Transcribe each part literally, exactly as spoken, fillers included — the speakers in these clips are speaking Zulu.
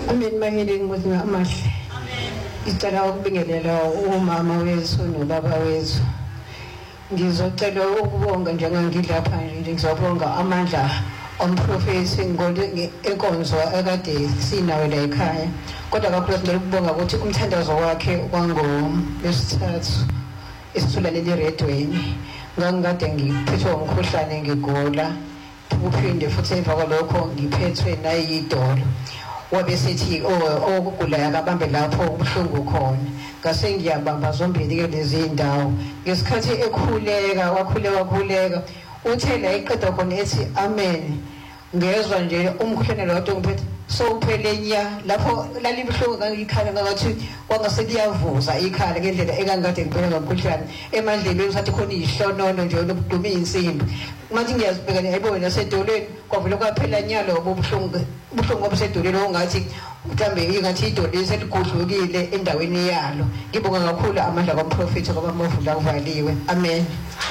Amen. Mangilini muthi amahle. Ngicela ukubingelela umama wethu nobaba wethu. Ngizocela ukubonga njengangilapha nje ngizobonga amandla omprofesi ngole enkonzo ekade sinayo la ekhaya. Kodwa kakhulu ngicela ukubonga ukuthi umthandazo wakhe kwango lesithathu isithula leli redweni. Ngangikade ngiphethwe umkhuhlane ngigula. Uphinde futhi emva kwalokho ngiphethwe nayidolo. Wabe sethi oh ukugula yakabambe lapho ubuhlungu khona. Ngase ngiyabamba zombili ke lezi indawo. Ngesikhathi ekhuleka wakhuleka wakhuleka uthe la iqeda khona ethi amen. Ngezwe nje umkhuhlane lo ngiphethe so uphele nya lapho lalibuhlungu ngangikhala ngathi kwangase liyavuza ikhala ngendlela ekangade ngiphelele ngomkhuhlane emandleni usathi khona ihlonono nje lokuduma insimbi. Manje ngiyazibhekana ayibona nasedolweni kwavela kwaphela nya lo buhlungu ubuhlungu obusedolweni ongathi mhlambe ingathi idolo seligudlukile endaweni yalo. Ngibonga kakhulu amandla kaMprofeti ngoba amavula uvaliwe. Amen.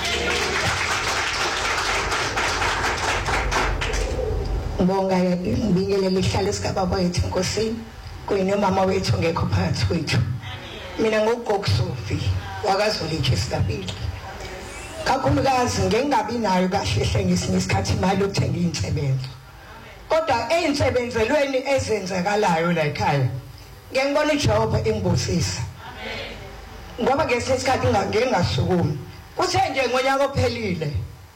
Bonga ngibingelela ihlale sikababa wethu Nkosini kuyinomama wethu ngekho phakathi kwethu. Mina ngogogo Sophie wakaZolithe esigabeni. Kakhulukazi ngengabi nayo kahle hle ngesinye isikhathi imali yokuthenga insebenzo. Kodwa einsebenzelweni ezenzakalayo la ekhaya ngiyangibona iJehova engibusisa. Ngoba ngesinye isikhathi ngangeke ngasukumi. Kuthe nje ngonyaka ophelile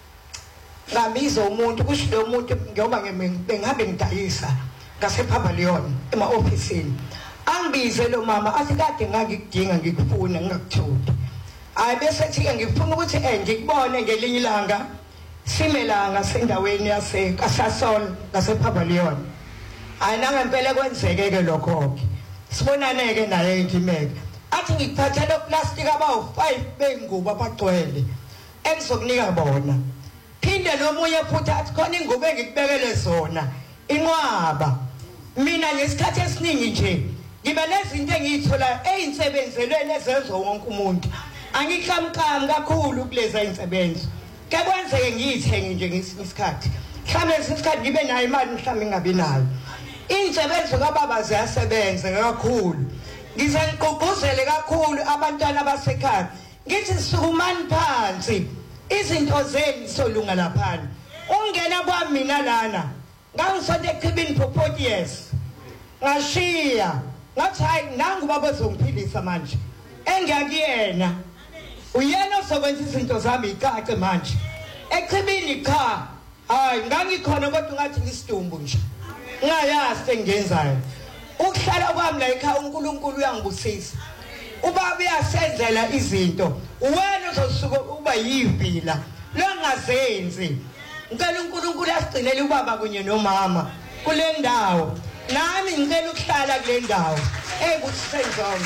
ngamiza umuntu kusho lo muntu ngoba bengabe ngidayisa ngasePhaba Leon ema officeini. Angibize lo mama athi kade ngakudinga ngikufuna ngikuthuli. Hayi bese thi ke ngifuna ukuthi eh ngikubone ngelinye ilanga simelanga sendaweni yase Kasasol ngasePhaba Leon. Hayi nangempela kwenzeke ke lokho ke. Sibonane ke naye ngimeke. Athi ngikuphathela plastic abawu five bengubo abagcwele engizokunika bona. Phinde nomunye futhi athi khona ingubo engikubekele zona inqwaba. Mina ngesikhathi esiningi nje ngiba nezinto engiyithola einsebenzelweni ezenzo wonke umuntu. Angikhamkami kakhulu kuleza insebenzo. Ke kwenzeke ngiyithenge nje ngesikhathi. Mhlawumbe ngesikhathi ngibe nayo imali mhlawumbe ngabi nayo. Insebenzo kababa ziyasebenza kakhulu. Ngizengiqoqozele kakhulu abantwana basekhaya. Ngithi sukumani phansi. Izinto zenu solunga laphana. Ungena kwamina lana. Ngangisonto eqhibini for forty years. Ngashiya. Ngathi hayi nangu baba uzongiphilisa manje. Engiyakuyena. Uyena osokwenza izinto zami icace manje. Eqhibini cha. Hayi ngangikhona kodwa ngathi ngisidumbu nje. Ngayazi sengenzayo. Ukuhlala kwami la ekhaya uNkulunkulu uyangibusisa. Ubaba uyasenzela izinto. Wena uzosuka uba yivila. Longazenzi. Ngicela uNkulunkulu asigcinele ubaba kunye nomama kule ndawo. Nami ngicela ukuhlala kule ndawo. Engusenzonke.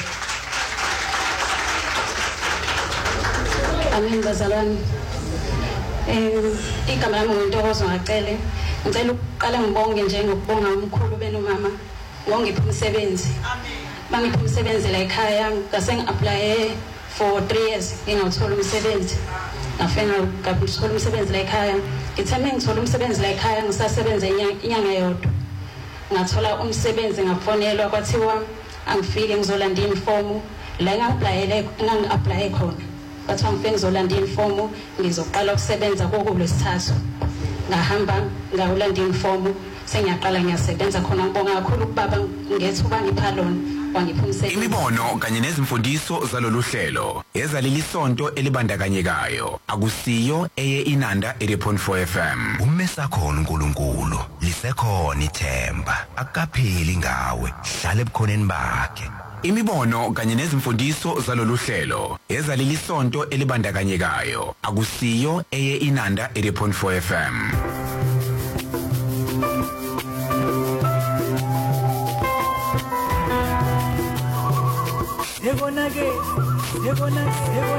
Amen bazalwane. Eh igama lami nguNtokozo Ngacele. Ngicela ukuqala ngibonge nje ngokubonga umkhulu benomama ngongipha umsebenzi. Amen. Bangipha umsebenzi la ekhaya ngase ngi-apply for three years ngingawuthola umsebenzi. Ngafena ngabuthola umsebenzi la ekhaya. Ngithe ngithola umsebenzi la ekhaya ngisasebenza inyanga yodwa. Ngathola umsebenzi ngafonelwa kwathiwa angifike ngizolanda iform la ngi-applyele ngangi-apply khona. Bathiwa ngifike ngizolanda iform ngizoqala ukusebenza kokulesithathu. Ngahamba ngawulanda iform sengiyaqala ngiyasebenza khona. Ngibonga kakhulu kubaba ngethuba ngipha lona. Imibono kanye nezimfundiso zalolu hlelo ezalili sonto elibandakanyekayo akusiyo eye Inanda eighty point four F M. Umesa khona uNkulunkulu lisekhona ithemba akapheli ngawe hlala ebukhoneni bakhe. Imibono kanye nezimfundiso zalolu hlelo ezalili sonto elibandakanyekayo akusiyo eye Inanda eighty point four F M. Yebona ke yebona